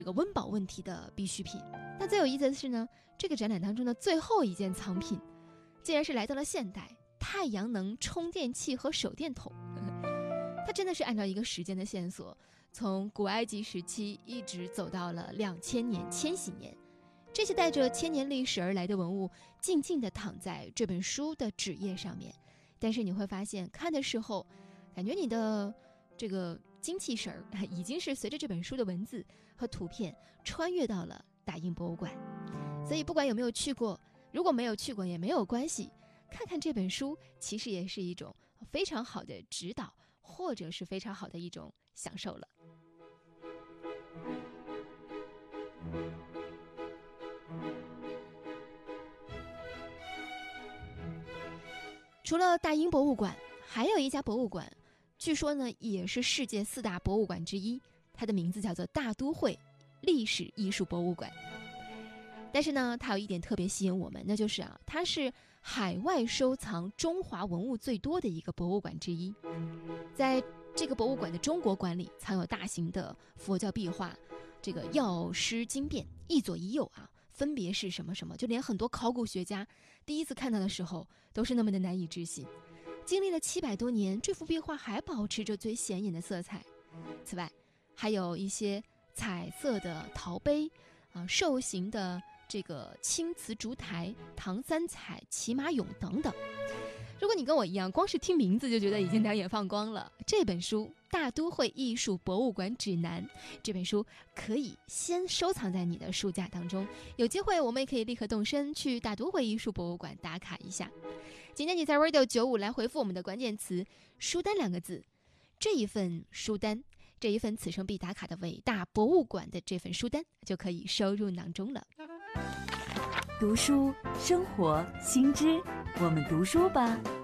这个温饱问题的必需品。那最有意思的是呢，这个展览当中的最后一件藏品，竟然是来到了现代，太阳能充电器和手电筒。它真的是按照一个时间的线索，从古埃及时期一直走到了2000年、千禧年。这些带着千年历史而来的文物，静静地躺在这本书的纸页上面。但是你会发现，看的时候，感觉你的这个精气神儿已经是随着这本书的文字和图片穿越到了大英博物馆。所以不管有没有去过，如果没有去过也没有关系，看看这本书其实也是一种非常好的指导，或者是非常好的一种享受了。除了大英博物馆，还有一家博物馆，据说呢也是世界4大博物馆之一，它的名字叫做大都会历史艺术博物馆。但是呢，它有一点特别吸引我们，那就是它是海外收藏中华文物最多的一个博物馆之一。在这个博物馆的中国馆里，藏有大型的佛教壁画，这个药师经变一左一右分别是什么什么，就连很多考古学家第一次看到的时候都是那么的难以置信。经历了700多年，这幅壁画还保持着最显眼的色彩。此外，还有一些彩色的陶杯兽形的这个青瓷烛台、唐三彩、骑马俑等等。如果你跟我一样，光是听名字就觉得已经两眼放光了，这本书《大都会艺术博物馆指南》，这本书可以先收藏在你的书架当中，有机会我们也可以立刻动身去大都会艺术博物馆打卡一下。今天你在 Radio95 来回复我们的关键词书单2个字，这一份书单，这一份此生必打卡的伟大博物馆的这份书单就可以收入囊中了。 读书生活新知，我们读书吧。